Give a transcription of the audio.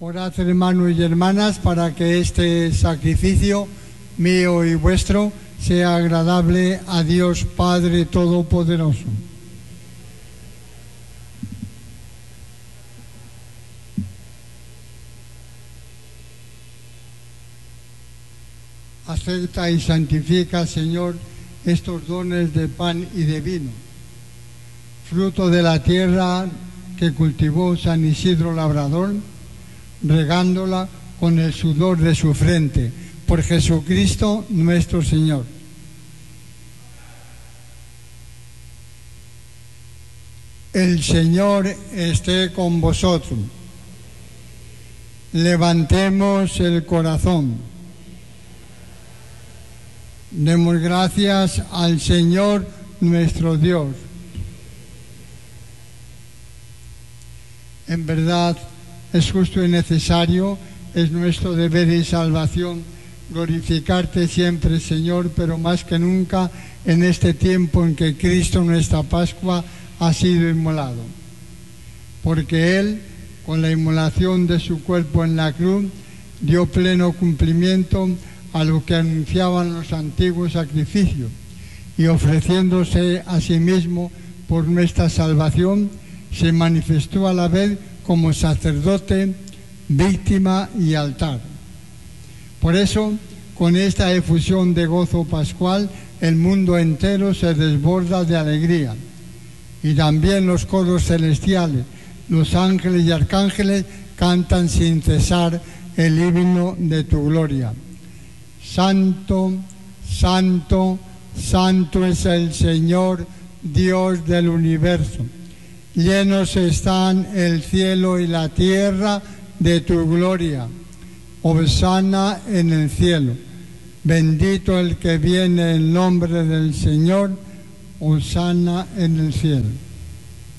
Orad, hermanos y hermanas, para que este sacrificio mío y vuestro sea agradable a Dios Padre Todopoderoso. Acepta y santifica, Señor, estos dones de pan y de vino, fruto de la tierra que cultivó San Isidro Labrador, regándola con el sudor de su frente, por Jesucristo nuestro Señor. El Señor esté con vosotros. Levantemos el corazón. Demos gracias al Señor nuestro Dios. En verdad, es justo y necesario, es nuestro deber y salvación glorificarte siempre, Señor, pero más que nunca en este tiempo en que Cristo, nuestra Pascua, ha sido inmolado. Porque Él, con la inmolación de su cuerpo en la cruz, dio pleno cumplimiento a lo que anunciaban los antiguos sacrificios, y ofreciéndose a sí mismo por nuestra salvación, se manifestó a la vez como sacerdote, víctima y altar. Por eso, con esta efusión de gozo pascual, el mundo entero se desborda de alegría, y también los coros celestiales, los ángeles y arcángeles cantan sin cesar el himno de tu gloria. Santo, santo, santo es el Señor, Dios del universo. Llenos están el cielo y la tierra de tu gloria. Hosana en el cielo. Bendito el que viene en nombre del Señor. Hosana en el cielo.